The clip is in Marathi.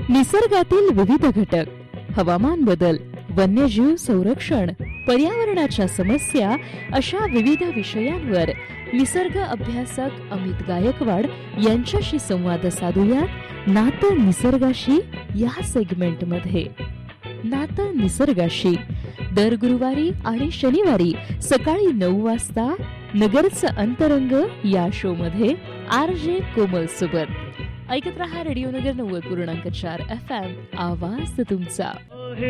निसर्गातील विविध घटक, हवामान बदल, वन्यजीव संरक्षण, पर्यावरणाच्या समस्या अशा विविध विषयांवर निसर्ग अभ्यासक अमित गायकवाड यांच्याशी संवाद साधूया नातं निसर्गाशी या सेगमेंटमध्ये. नातं निसर्गाशी दर गुरुवारी आणि शनिवारी सकाळी 9 वाजता नगरचं अंतरंग या शो मध्ये RJ कोमल सोबत. ऐकत रहा रेडिओ नगर 90.4 FM. आवाज तुमचा.